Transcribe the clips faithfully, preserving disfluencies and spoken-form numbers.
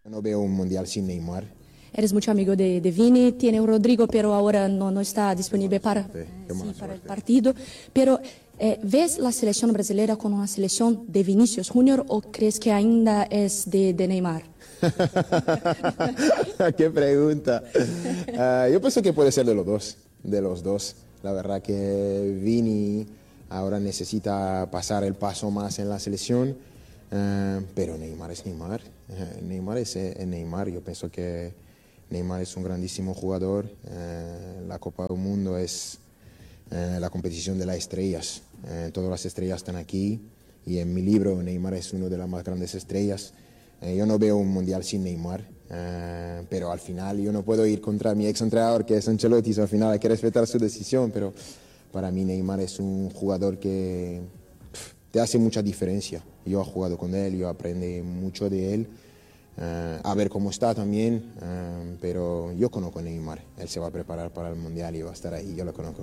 No veo un mundial sin Neymar. Eres mucho amigo de, de Vini, tiene Rodrigo, pero ahora no, no está disponible para, Sí, sí, para el partido. Pero, eh, ¿ves la selección brasileña con una selección de Vinicius Junior o crees que ainda es de, de Neymar? Qué pregunta. Uh, yo pienso que puede ser de los dos, de los dos. La verdad que Vini ahora necesita pasar el paso más en la selección, uh, pero Neymar es Neymar. Uh, Neymar es eh, Neymar. Yo pienso que Neymar es un grandísimo jugador. Uh, la Copa del Mundo es uh, la competición de las estrellas. Uh, todas las estrellas están aquí y en mi libro Neymar es una de las más grandes estrellas. Uh, yo no veo un mundial sin Neymar, uh, pero al final yo no puedo ir contra mi ex entrenador que es Ancelotti, so al final hay que respetar su decisión, pero para mí Neymar es un jugador que pff, te hace mucha diferencia. Yo he jugado con él, yo aprendí mucho de él, uh, a ver cómo está también, uh, pero yo conozco a Neymar, él se va a preparar para el mundial y va a estar ahí, yo lo conozco.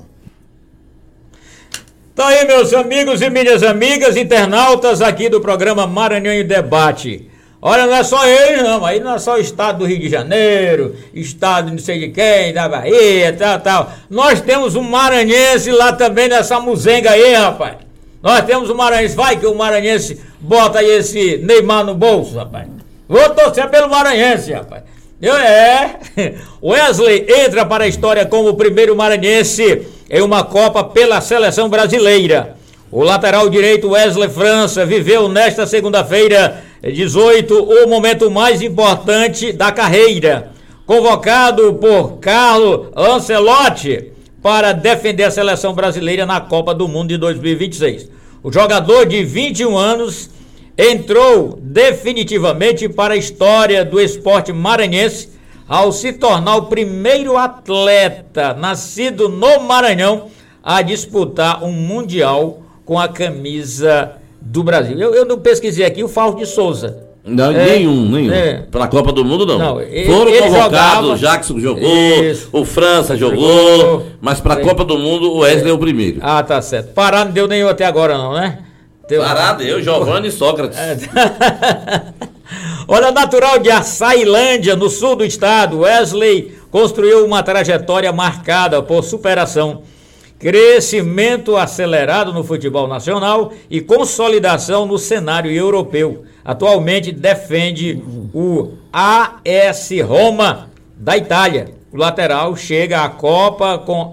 Tá aí, meus amigos e minhas amigas, internautas aqui do programa Maranhão em Debate. Olha, não é só eles não, aí não é só o estado do Rio de Janeiro, estado de não sei de quem, da Bahia, tal, tal. Nós temos um maranhense lá também nessa muzenga aí, rapaz. Nós temos um maranhense, vai que o maranhense bota aí esse Neymar no bolso, rapaz. Vou torcer pelo maranhense, rapaz. Eu, é, Wesley entra para a história como o primeiro maranhense em uma Copa pela seleção brasileira. O lateral direito Wesley França viveu nesta segunda-feira, dezoito, o momento mais importante da carreira. Convocado por Carlo Ancelotti para defender a seleção brasileira na Copa do Mundo de dois mil e vinte e seis. O jogador de vinte e um anos entrou definitivamente para a história do esporte maranhense ao se tornar o primeiro atleta nascido no Maranhão a disputar um mundial com a camisa do Brasil. Eu, eu não pesquisei aqui o Fausto de Souza. Não, é, nenhum, nenhum. É. Para a Copa do Mundo, não. não ele, Foram ele convocados, jogava, o Jackson jogou, isso, o França jogou, jogou, mas para a Copa do Mundo o Wesley é. é o primeiro. Ah, tá certo. Pará não deu nenhum até agora não, né? Deu... Pará deu, Giovanni e Sócrates. É. Olha, natural de Açailândia, no sul do estado, Wesley construiu uma trajetória marcada por superação, crescimento acelerado no futebol nacional e consolidação no cenário europeu. Atualmente defende o A S Roma da Itália. O lateral chega à Copa com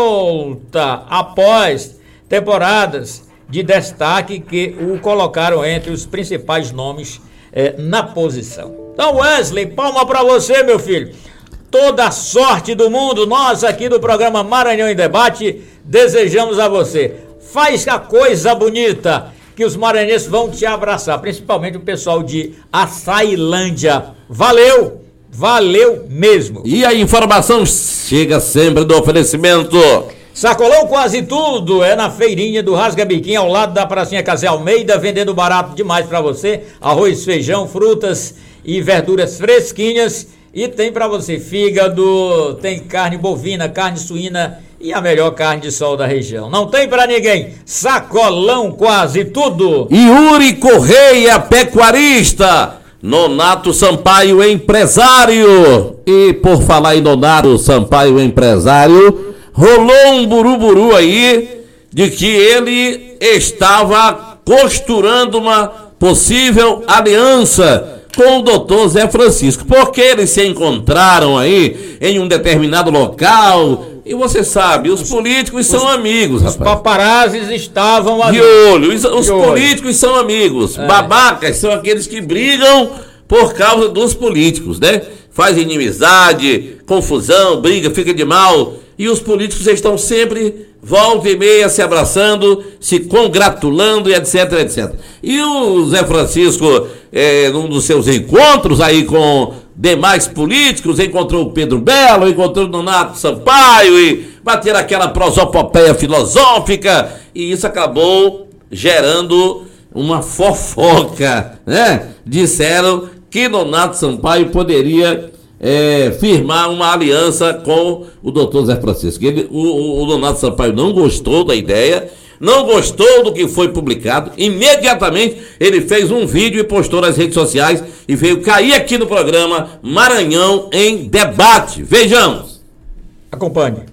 alta após temporadas de destaque que o colocaram entre os principais nomes eh, na posição. Então, Wesley, palma para você, meu filho. Toda a sorte do mundo, nós aqui do programa Maranhão em Debate desejamos a você. Faz a coisa bonita que os maranhenses vão te abraçar, principalmente o pessoal de Açailândia. Valeu, valeu mesmo. E a informação chega sempre do oferecimento. Sacolão Quase Tudo é na feirinha do Rasga Biquinho, ao lado da pracinha Casé Almeida, vendendo barato demais para você, arroz, feijão, frutas e verduras fresquinhas, e tem para você fígado, tem carne bovina, carne suína e a melhor carne de sol da região. Não tem para ninguém. Sacolão Quase Tudo. Yuri Correia, pecuarista. Nonato Sampaio, empresário. E por falar em Nonato Sampaio, empresário, rolou um buruburu aí de que ele estava costurando uma possível aliança com o doutor Zé Francisco, porque eles se encontraram aí em um determinado local, e você sabe, os políticos são amigos, rapaz. Os paparazzis estavam ali. De olho, os, os políticos são amigos, é. Babacas são aqueles que brigam por causa dos políticos, né? Faz inimizade, confusão, briga, fica de mal, e os políticos estão sempre volta e meia se abraçando, se congratulando e etc, etcétera. E o Zé Francisco, é, num dos seus encontros aí com demais políticos, encontrou o Pedro Belo, encontrou o Nonato Sampaio e bateram aquela prosopopeia filosófica, e isso acabou gerando uma fofoca, né? Disseram que Nonato Sampaio poderia É, firmar uma aliança com o doutor Zé Francisco. Ele, o, o, o Nonato Sampaio não gostou da ideia, não gostou do que foi publicado, imediatamente ele fez um vídeo e postou nas redes sociais e veio cair aqui no programa Maranhão em Debate. Vejamos. Acompanhe.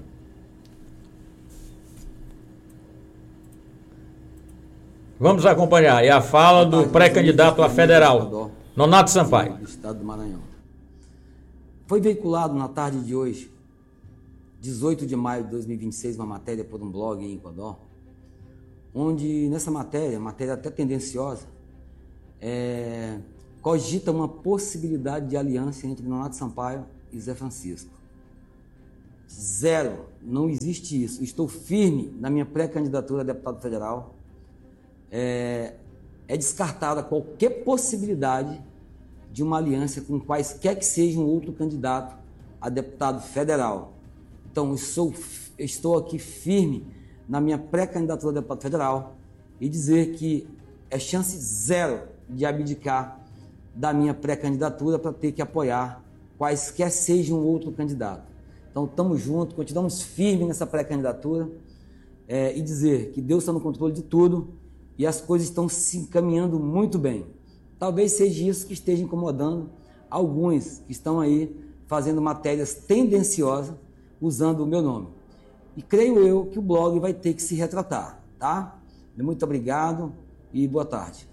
Vamos acompanhar. É a fala do pré-candidato a federal, Nonato Sampaio. Do estado do Maranhão. Foi veiculado na tarde de hoje, dezoito de maio de dois mil e vinte e seis, uma matéria por um blog em Codó, onde nessa matéria, matéria até tendenciosa, é, cogita uma possibilidade de aliança entre Nonato Sampaio e Zé Francisco. Zero, não existe isso. Estou firme na minha pré-candidatura a deputado federal. É, é descartada qualquer possibilidade de uma aliança com quaisquer que seja um outro candidato a deputado federal. Então, eu sou, eu estou aqui firme na minha pré-candidatura a deputado federal e dizer que é chance zero de abdicar da minha pré-candidatura para ter que apoiar quaisquer seja um outro candidato. Então, estamos juntos, continuamos firmes nessa pré-candidatura é, e dizer que Deus está no controle de tudo e as coisas estão se encaminhando muito bem. Talvez seja isso que esteja incomodando alguns que estão aí fazendo matérias tendenciosas usando o meu nome. E creio eu que o blog vai ter que se retratar, tá? Muito obrigado e boa tarde.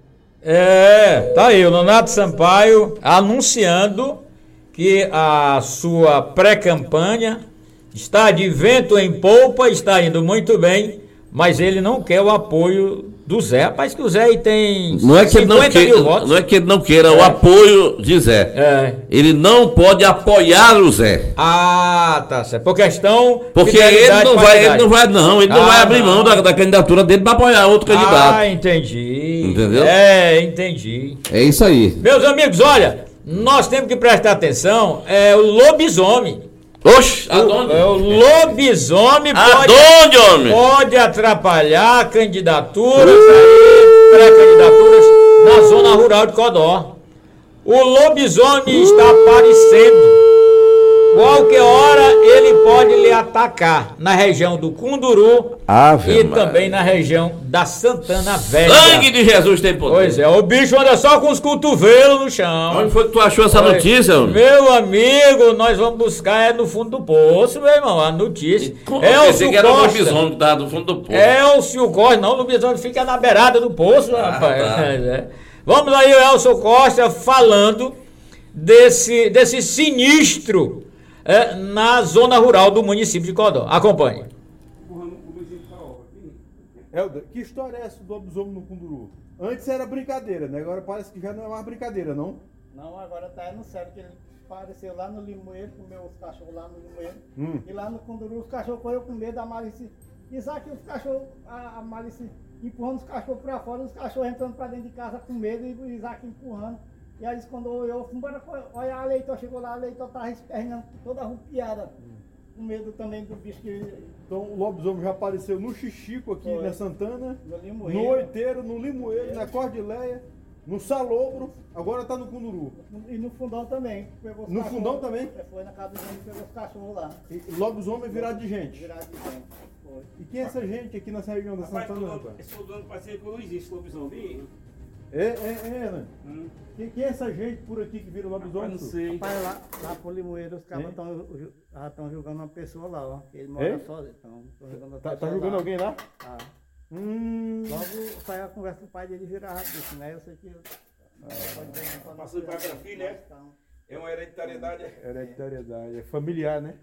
É, tá aí o Nonato Sampaio anunciando que a sua pré-campanha está de vento em polpa, está indo muito bem, mas ele não quer o apoio do Zé. Rapaz, que o Zé aí tem não é que ele não queira, mil votos. Não é que ele não queira é. o apoio de Zé. É. Ele não pode apoiar o Zé. Ah, tá certo. Por questão... Porque ele não, vai, ele não vai, não. Ele não ah, vai abrir não. mão da, da candidatura dele para apoiar outro candidato. Ah, entendi. Entendeu? É, entendi. É isso aí. Meus amigos, olha, nós temos que prestar atenção, é o lobisomem. Oxe, aonde? O, o lobisomem pode, aonde, homem? pode atrapalhar candidaturas, aí, pré-candidaturas na zona rural de Codó. O lobisomem está aparecendo. Qualquer hora ele pode lhe atacar na região do Cunduru Ave e Maria. também na região da Santana Velha. Sangue de Jesus tem poder. Pois é, o bicho anda só com os cotovelos no chão. Onde foi que tu achou essa Oi. notícia, homem? Meu amigo, nós vamos buscar é no fundo do poço, meu irmão, a notícia. Eu pensei que era o lobisomem que tava no fundo do poço. Elcio Costa, não, o lobisomem fica na beirada do poço, ah, rapaz. Tá. É. Vamos aí, o Elcio Costa falando desse, desse sinistro é, na zona rural do município de Codó. Acompanhe. Helder, que história é essa do lobisomem no Cunduru? Antes era brincadeira, né? Agora parece que já não é mais brincadeira, não? Não, agora tá no sério, que ele apareceu lá no Limoeiro, comeu os cachorros lá no Limoeiro. Hum. E lá no Cunduru os cachorros correram com medo da Malice. Isaac, os cachorros, a, a Malice empurrando os cachorros pra fora, os cachorros entrando pra dentro de casa com medo e o Isaac empurrando. E aí quando olhou, embora, olha a Leitor, chegou lá, a Leitor tava espernando toda arrupiada. Com medo também do bicho que... Então o lobisomem já apareceu no Xixico aqui, Foi. na Santana, No Limoeiro. no Oiteiro, no Limoeiro, na Cordileia, no Salobro, agora tá no Cunduru. E no fundão também. Pegou os No cachorros. fundão também? Foi na casa do gente, pegou os cachorros lá. E lobisomem virado de gente. Virado de gente. Foi. E quem é essa gente aqui nessa região da Rapaz, Santana, todo- rapaz? esse todo ano parece que não existe lobisomem. É, é, é, né? Hum. Quem, quem é essa gente por aqui que vira lobisomem? Rapaz, não senhor? sei. Rapaz, lá, lá pro Limoeiro, os caras Hein? estão julgando uma pessoa lá, ó. Ele mora Hein? sozinho. Então, tão julgando uma Tá, tá pessoa julgando lá. alguém lá? Tá. Hum. Logo saiu a conversa do pai dele virar rápido, né? Eu sei que. Passou de pai para filho, né? É uma hereditariedade. Hereditariedade, é familiar, né?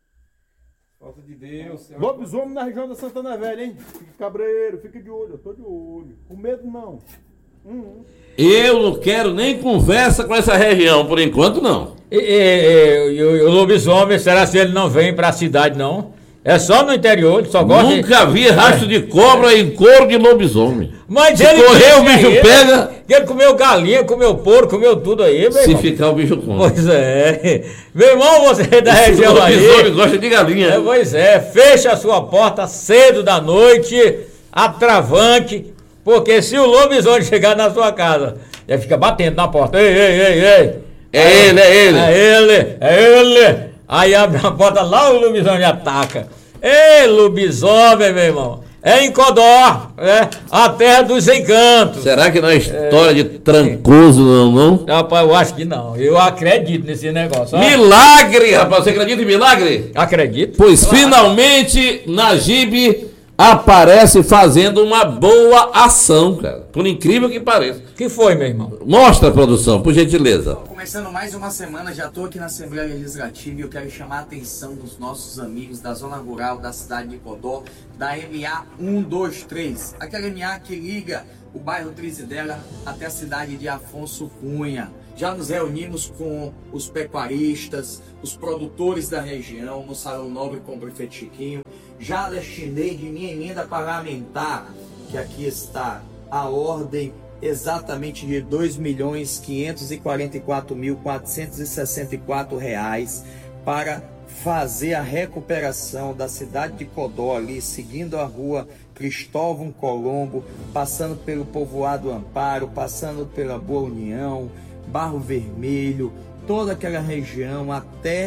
Falta de Deus. é uma- Lobisomem na região da Santana Velha, hein? Fique cabreiro, fique de olho, eu tô de olho. Com medo não. Hum. Eu não quero nem conversa com essa região, por enquanto não. E, e- e- e o, o lobisomem, será que ele não vem pra cidade, não? É só no interior, ele só gosta de... Nunca vi rastro de cobra em couro de lobisomem. Mas Se ele correr, disse o bicho aí, pega. que Ele comeu galinha, comeu porco, comeu tudo aí, meu Se irmão. ficar, o bicho come. Pois é. Meu irmão, você é da região O lobisomem aí. gosta de galinha. É, pois é, fecha a sua porta cedo da noite, atravanque, porque se o lobisomem chegar na sua casa, ele fica batendo na porta. Ei, ei, ei, ei. É ele, é ele. É ele, é ele. Aí abre a porta lá, o lobisomem ataca. Ei, lobisomem, meu irmão. É em Codó, é a terra dos encantos. Será que não é história é... de Trancoso, não, não? Rapaz, eu acho que não. Eu acredito nesse negócio. Ó. Milagre, rapaz. Você acredita em milagre? Acredito. Pois claro. Finalmente, Najib aparece fazendo uma boa ação, cara. Por incrível que pareça. Que foi, meu irmão? Mostra a produção, por gentileza. Começando mais uma semana, já estou aqui na Assembleia Legislativa e eu quero chamar a atenção dos nossos amigos da zona rural da cidade de Codó, da M A um dois três. Aquela M A que liga o bairro Trizidela até a cidade de Afonso Cunha. Já nos reunimos com os pecuaristas, os produtores da região, no Salão Nobre com o prefeito Chiquinho. Já destinei de minha emenda parlamentar, que aqui está a ordem exatamente de dois milhões quinhentos e quarenta e quatro mil quatrocentos e sessenta e quatro reais para fazer a recuperação da cidade de Codó ali, seguindo a rua Cristóvão Colombo, passando pelo povoado Amparo, passando pela Boa União, Barro Vermelho, toda aquela região até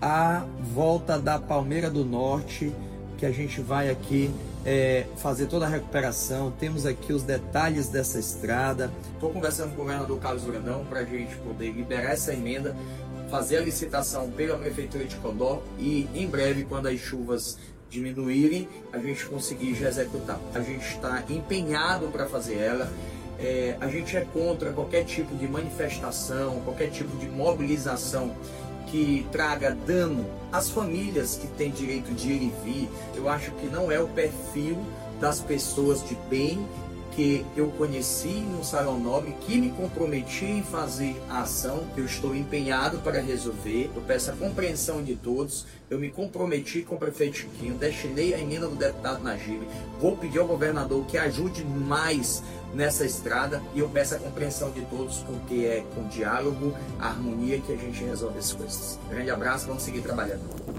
a volta da Palmeira do Norte, que a gente vai aqui é, fazer toda a recuperação. Temos aqui os detalhes dessa estrada. Estou conversando com o governador Carlos Brandão para a gente poder liberar essa emenda, fazer a licitação pela Prefeitura de Codó e em breve, quando as chuvas diminuírem, a gente conseguir já executar. A gente está empenhado para fazer ela. É, a gente é contra qualquer tipo de manifestação, qualquer tipo de mobilização que traga dano às famílias que têm direito de ir e vir. Eu acho que não é o perfil das pessoas de bem que eu conheci no Salão Nobre, que me comprometi em fazer a ação, que eu estou empenhado para resolver. Eu peço a compreensão de todos. Eu me comprometi com o prefeito Chiquinho, destinei a emenda do deputado Najib. Vou pedir ao governador que ajude mais nessa estrada e eu peço a compreensão de todos, porque é com diálogo, harmonia que a gente resolve as coisas. Grande abraço, vamos seguir trabalhando.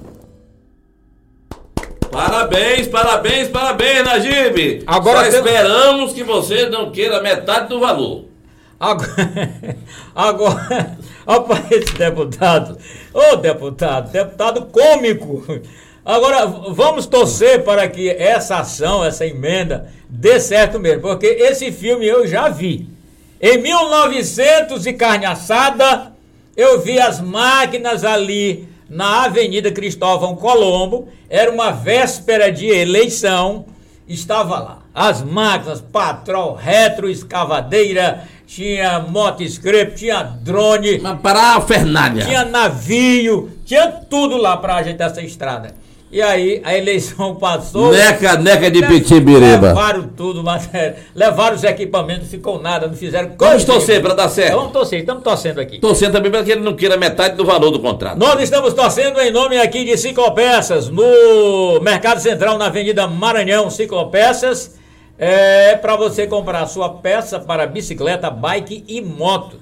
Parabéns, parabéns, parabéns, Najib. Agora Só esperamos que você não queira metade do valor. Agora, agora rapaz, esse deputado, ô deputado, deputado cômico. Agora, vamos torcer para que essa ação, essa emenda, dê certo mesmo, porque esse filme eu já vi. Em mil e novecentos e carne assada, eu vi as máquinas ali na Avenida Cristóvão Colombo, era uma véspera de eleição, estava lá. As máquinas, patrol, retroescavadeira, tinha motoscrep, tinha drone. Mas para a Fernália. Tinha navio, tinha tudo lá para ajeitar essa estrada. E aí a eleição passou. Neca, neca de Pitibiriba. Levaram tudo, matéria. Levaram os equipamentos, não ficou nada, não fizeram coisa. Vamos torcer para dar certo. Vamos torcer, estamos torcendo aqui. Torcendo também para que ele não queira metade do valor do contrato. Nós estamos torcendo em nome aqui de Ciclopeças, no Mercado Central, na Avenida Maranhão, Ciclopeças. É para você comprar a sua peça para bicicleta, bike e moto.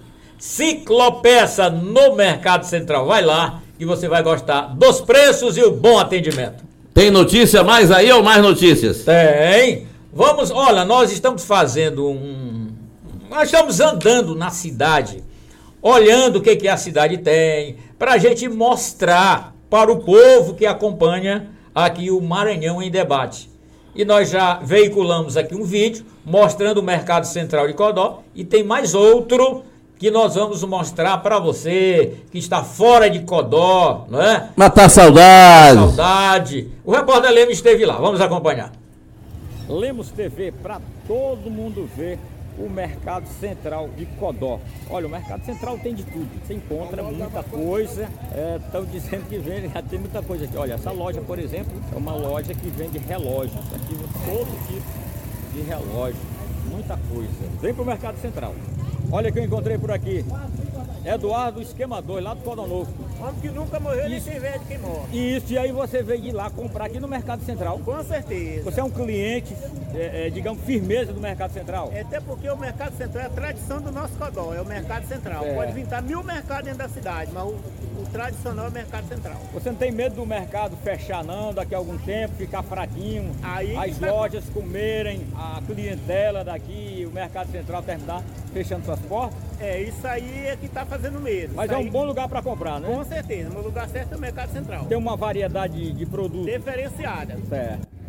Ciclopeça no Mercado Central. Vai lá e você vai gostar dos preços e o bom atendimento. Tem notícia mais aí ou mais notícias? Tem. Vamos, olha, nós estamos fazendo um... Nós estamos andando na cidade, olhando o que, que a cidade tem, para a gente mostrar para o povo que acompanha aqui o Maranhão em Debate. E nós já veiculamos aqui um vídeo mostrando o Mercado Central de Codó e tem mais outro que nós vamos mostrar para você que está fora de Codó, não é? Matar saudade. Saudade. O repórter Lemos esteve lá, vamos acompanhar. Lemos T V para todo mundo ver o Mercado Central de Codó. Olha, o Mercado Central tem de tudo, você encontra muita coisa, estão é, dizendo que vende, já tem muita coisa aqui. Olha, essa loja, por exemplo, é uma loja que vende relógios, aqui todo tipo de relógio, muita coisa. Vem para o Mercado Central. Olha que eu encontrei por aqui, Eduardo Esquemador, lá do Codó Novo. Homem que nunca morreu, nem tem inveja de quem morre. Isso, e aí você veio de lá comprar aqui no Mercado Central. Com certeza. Você é um cliente, é, é, digamos, firmeza do Mercado Central. É, até porque o Mercado Central é a tradição do nosso Codó, é o Mercado Central. É. Pode vir mil mercados dentro da cidade, mas o, o tradicional é o Mercado Central. Você não tem medo do mercado fechar não, daqui a algum tempo, ficar fraquinho, aí as lojas vai... comerem, a clientela daqui, o Mercado Central terminar fechando suas portas? É, isso aí é que está fazendo medo. Mas isso é um aí... bom lugar para comprar, né? Com certeza, o lugar certo é o Mercado Central. Tem uma variedade de, de produtos. Diferenciada. Certo.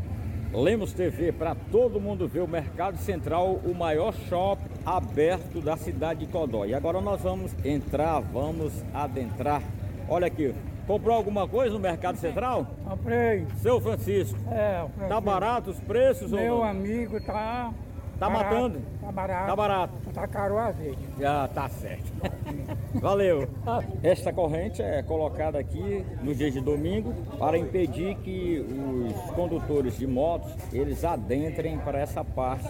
Lemos T V para todo mundo ver o Mercado Central, o maior shopping aberto da cidade de Codó. E agora nós vamos entrar, vamos adentrar. Olha aqui, comprou alguma coisa no Mercado Central? Comprei. Seu Francisco, É, o tá barato os preços? Meu ou não? amigo tá... Tá barato, matando? Tá barato. Tá barato. Tá caro o azeite. Já tá certo. Valeu. Esta corrente é colocada aqui no dia de domingo para impedir que os condutores de motos eles adentrem para essa parte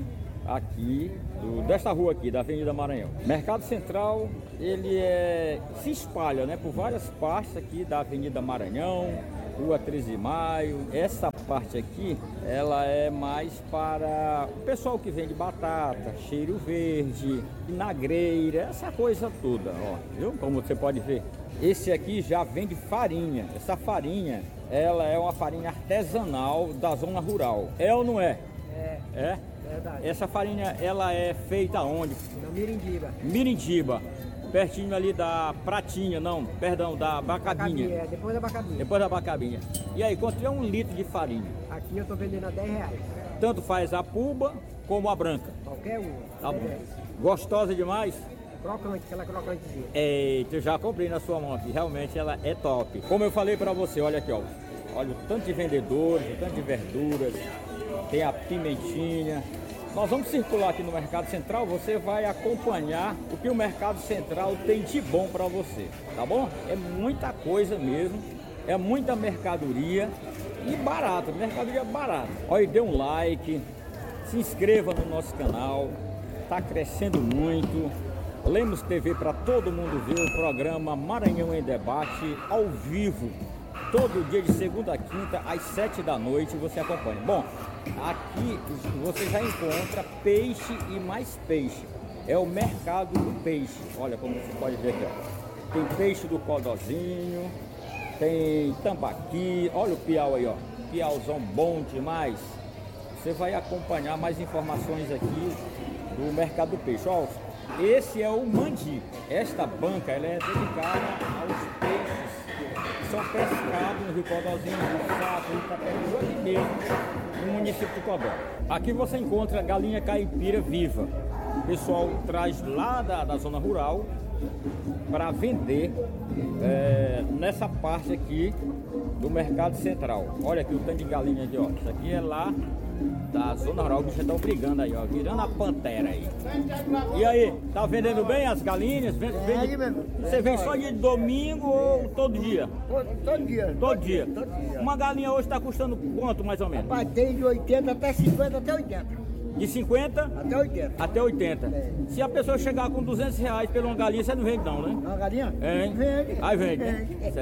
aqui do, desta rua aqui da Avenida Maranhão. Mercado Central ele é, se espalha, né, por várias partes aqui da Avenida Maranhão, Rua treze de maio. Essa parte aqui, ela é mais para o pessoal que vende batata, cheiro verde, vinagreira, essa coisa toda, ó, viu? Como você pode ver. Esse aqui já vende farinha. Essa farinha, ela é uma farinha artesanal da zona rural. É ou não é? É. É? Verdade. Essa farinha, ela é feita onde? Na Mirindiba. Mirindiba. Pertinho ali da Pratinha, não, perdão, da Bacabinha. É, depois da Bacabinha. Depois da Bacabinha. E aí, quanto é um litro de farinha? Aqui eu tô vendendo a dez reais. Tanto faz a puba como a branca. Qualquer uma. Tá bom. Gostosa demais? Crocante, aquela crocantezinha. Eita, eu já comprei na sua mão aqui, realmente ela é top. Como eu falei pra você, olha aqui, ó. Olha o tanto de vendedores, o tanto de verduras, tem a pimentinha. Nós vamos circular aqui no Mercado Central, você vai acompanhar o que o Mercado Central tem de bom para você, tá bom? É muita coisa mesmo, é muita mercadoria e barata, mercadoria barata. Olha, dê um like, se inscreva no nosso canal, tá crescendo muito. Lemos T V para todo mundo ver o programa Maranhão em Debate ao vivo. Todo dia de segunda a quinta, às sete da noite, você acompanha. Bom, aqui você já encontra peixe e mais peixe. É o mercado do peixe. Olha como você pode ver aqui, ó. Tem peixe do Codozinho, tem tambaqui. Olha o piau aí, ó. Piauzão bom demais. Você vai acompanhar mais informações aqui do mercado do peixe. Ó, esse é o mandi. Esta banca ela é dedicada aos peixes são pescados no Rio Codozinho, no Sapo, no Itapecuru, aqui mesmo, no município de Codó. Aqui você encontra galinha caipira viva. O pessoal traz lá da, da zona rural para vender é, nessa parte aqui do Mercado Central. Olha aqui o tanto de galinha aqui, ó. Isso aqui é lá da zona rural que vocês estão brigando aí, ó, virando a pantera aí. E aí, tá vendendo bem as galinhas? Vende, vende... Você vem só de domingo ou todo dia? Todo dia. Todo dia. Uma galinha hoje tá custando quanto mais ou menos? Rapaz, tem de oitenta até cinquenta, até oitenta. De cinquenta? Até oitenta. Até oitenta. É. Se a pessoa chegar com duzentos reais pela uma galinha, você não vende não, né? Uma galinha? É, hein? Vende. Aí vende. Vende.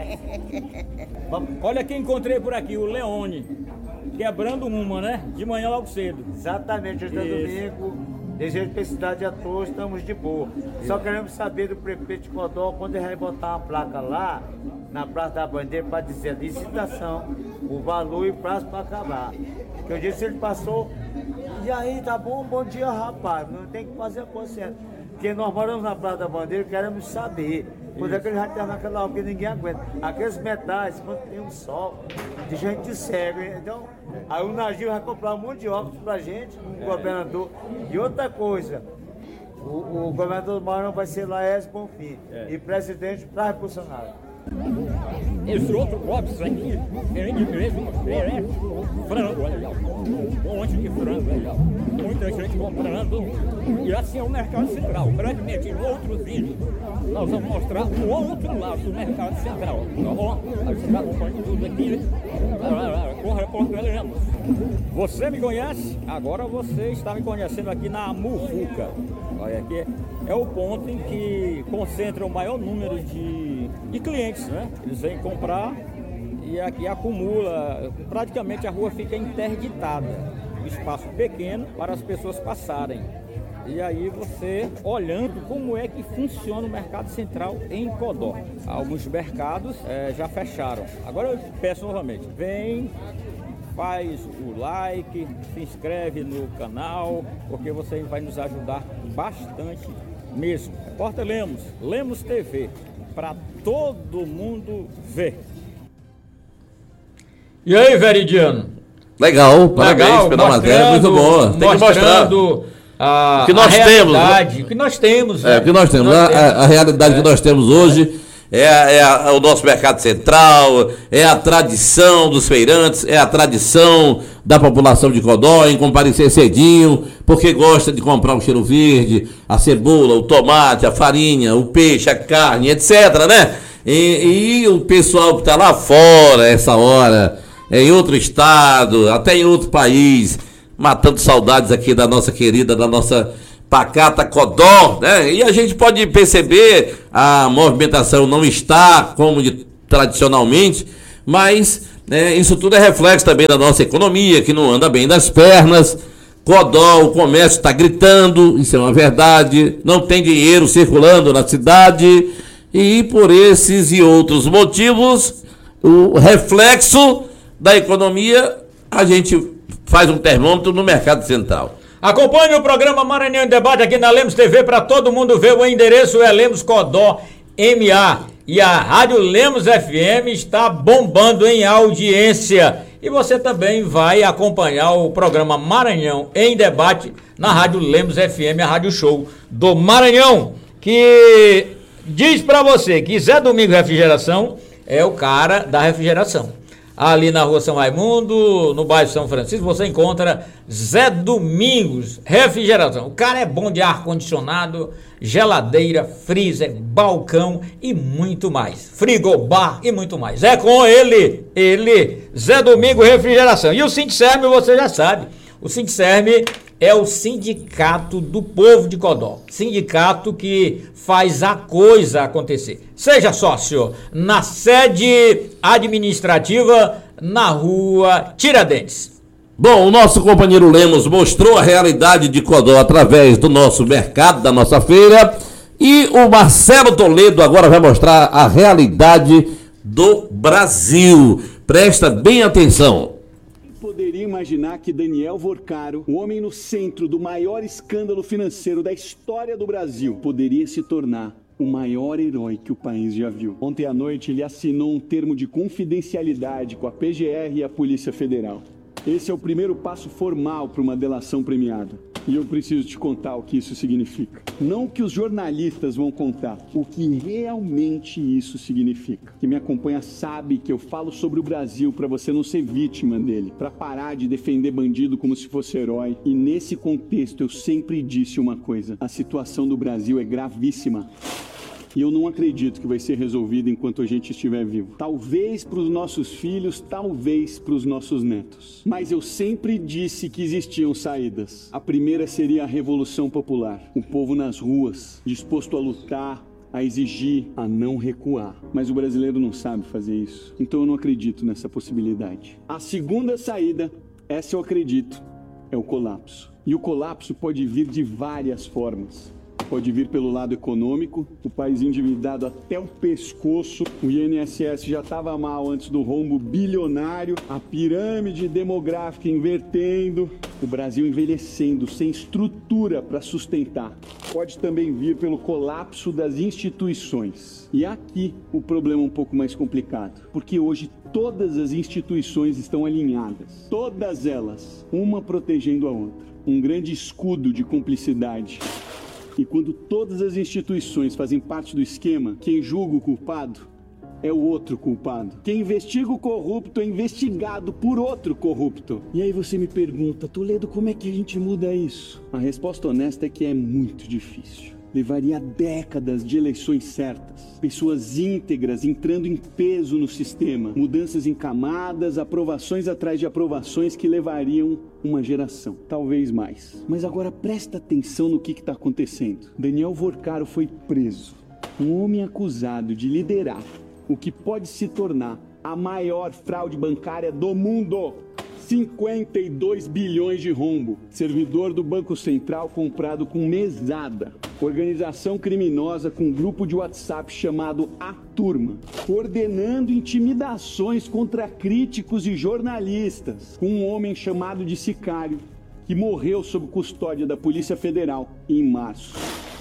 Certo. Olha quem encontrei por aqui, o Leone. Quebrando uma, né? De manhã logo cedo. Exatamente, hoje é domingo. Desejo felicidade a todos, estamos de boa. Só queremos saber do prefeito de Codó quando ele vai botar uma placa lá, na Praça da Bandeira, para dizer a licitação, o valor e o prazo para acabar. Porque eu disse, ele passou, e aí, tá bom, bom dia, rapaz, não tem que fazer a coisa certa. Porque nós moramos na Praça da Bandeira e queremos saber quando é que ele vai ter naquela hora que ninguém aguenta. Aqueles metais, quando tem um sol, de gente cega, então, aí o Nagil vai comprar um monte de óculos pra gente, o governador. E outra coisa, o, o governador do Maranhão vai ser Laércio Bonfim, é. E presidente para Bolsonaro. Esse outro copo aqui, vende mesmo, é frango, olha, um monte de frango, olha, muita gente comprando. E assim é o Mercado Central. Brevemente, em outro vídeo, nós vamos mostrar o outro lado do Mercado Central, tá bom? Aí você está acompanhando tudo aqui, com o repórter Lemos. Você me conhece? Agora você está me conhecendo aqui na Muvuca. Olha aqui, é o ponto em que concentra o maior número de, de clientes, né? Eles vêm comprar e aqui acumula, praticamente a rua fica interditada, um espaço pequeno para as pessoas passarem. E aí você olhando como é que funciona o Mercado Central em Codó. Alguns mercados é, já fecharam. Agora eu peço novamente, vem, faz o like, se inscreve no canal, porque você vai nos ajudar bastante mesmo. Repórter Lemos, Lemos T V, para todo mundo ver. E aí, Veridiano? Legal, parabéns Legal, pela matéria, muito boa. Tem que mostrar. A, o que nós a temos. Né? O que nós temos. É, o que nós temos. Nós a, temos. A, a realidade é. que nós temos hoje é, a, é, a, é o nosso mercado central, é a tradição dos feirantes, é a tradição da população de Codó em comparecer cedinho, porque gosta de comprar o cheiro verde, a cebola, o tomate, a farinha, o peixe, a carne, etcétera, né? E, e o pessoal que está lá fora, essa hora, é em outro estado, até em outro país, matando saudades aqui da nossa querida, da nossa pacata Codó, né? E a gente pode perceber, a movimentação não está como de, tradicionalmente, mas né, isso tudo é reflexo também da nossa economia, que não anda bem das pernas. Codó, o comércio está gritando, isso é uma verdade, não tem dinheiro circulando na cidade, e por esses e outros motivos, o reflexo da economia, a gente faz um termômetro no mercado central. Acompanhe o programa Maranhão em Debate aqui na Lemos T V para todo mundo ver. O endereço é Lemos Codó M A. E a Rádio Lemos F M está bombando em audiência. E você também vai acompanhar o programa Maranhão em Debate na Rádio Lemos F M, a Rádio Show do Maranhão, que diz para você que Zé Domingos Refrigeração é o cara da refrigeração. Ali na rua São Raimundo, no bairro São Francisco, você encontra Zé Domingos Refrigeração. O cara é bom de ar-condicionado, geladeira, freezer, balcão e muito mais. Frigobar e muito mais. É com ele, ele, Zé Domingos Refrigeração. E o Sindicerme, você já sabe, o Sindicerme é o sindicato do povo de Codó. Sindicato que faz a coisa acontecer. Seja sócio na sede administrativa na rua Tiradentes. Bom, o nosso companheiro Lemos mostrou a realidade de Codó através do nosso mercado, da nossa feira. E o Marcelo Toledo agora vai mostrar a realidade do Brasil. Presta bem atenção. Poderia imaginar que Daniel Vorcaro, o homem no centro do maior escândalo financeiro da história do Brasil, poderia se tornar o maior herói que o país já viu. Ontem à noite ele assinou um termo de confidencialidade com a P G R e a Polícia Federal. Esse é o primeiro passo formal para uma delação premiada. E eu preciso te contar o que isso significa. Não o que os jornalistas vão contar, o que realmente isso significa. Quem me acompanha sabe que eu falo sobre o Brasil para você não ser vítima dele, para parar de defender bandido como se fosse herói. E nesse contexto eu sempre disse uma coisa: a situação do Brasil é gravíssima. E eu não acredito que vai ser resolvido enquanto a gente estiver vivo. Talvez para os nossos filhos, talvez para os nossos netos. Mas eu sempre disse que existiam saídas. A primeira seria a Revolução Popular. O povo nas ruas, disposto a lutar, a exigir, a não recuar. Mas o brasileiro não sabe fazer isso. Então eu não acredito nessa possibilidade. A segunda saída, essa eu acredito, é o colapso. E o colapso pode vir de várias formas. Pode vir pelo lado econômico, o país endividado até o pescoço, o I N S S já estava mal antes do rombo bilionário, a pirâmide demográfica invertendo, o Brasil envelhecendo, sem estrutura para sustentar. Pode também vir pelo colapso das instituições. E aqui o problema é um pouco mais complicado, porque hoje todas as instituições estão alinhadas, todas elas, uma protegendo a outra. Um grande escudo de cumplicidade. E quando todas as instituições fazem parte do esquema, quem julga o culpado é o outro culpado. Quem investiga o corrupto é investigado por outro corrupto. E aí você me pergunta, Toledo, como é que a gente muda isso? A resposta honesta é que é muito difícil. Levaria décadas de eleições certas, pessoas íntegras entrando em peso no sistema, mudanças em camadas, aprovações atrás de aprovações que levariam uma geração, talvez mais. Mas agora presta atenção no que está acontecendo. Daniel Vorcaro foi preso, um homem acusado de liderar o que pode se tornar a maior fraude bancária do mundo. cinquenta e dois bilhões de rombo. Servidor do Banco Central comprado com mesada. Organização criminosa com grupo de WhatsApp chamado A Turma. Coordenando intimidações contra críticos e jornalistas. Com um homem chamado de Sicário, que morreu sob custódia da Polícia Federal em março.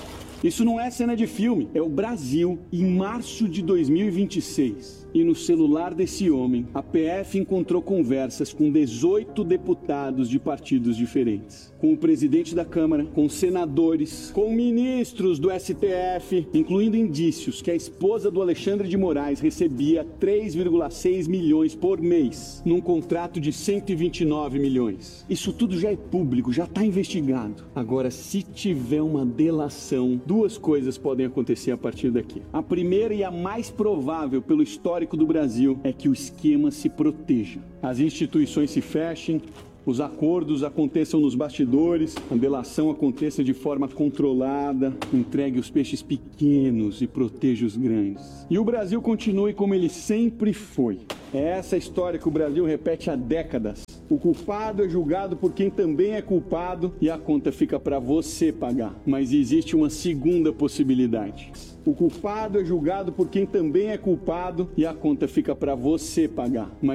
Isso não é cena de filme, é o Brasil em março de dois mil e vinte e seis. E no celular desse homem, a P F encontrou conversas com dezoito deputados de partidos diferentes. Com o presidente da Câmara, com senadores, com ministros do S T F, incluindo indícios que a esposa do Alexandre de Moraes recebia três vírgula seis milhões por mês, num contrato de cento e vinte e nove milhões. Isso tudo já é público, já está investigado. Agora, se tiver uma delação, duas coisas podem acontecer a partir daqui. A primeira e a mais provável pelo histórico do Brasil é que o esquema se proteja. As instituições se fechem, os acordos aconteçam nos bastidores, a delação aconteça de forma controlada, entregue os peixes pequenos e proteja os grandes. E o Brasil continue como ele sempre foi. É essa história que o Brasil repete há décadas. O culpado é julgado por quem também é culpado e a conta fica para você pagar. Mas existe uma segunda possibilidade. O culpado é julgado por quem também é culpado e a conta fica para você pagar. Mas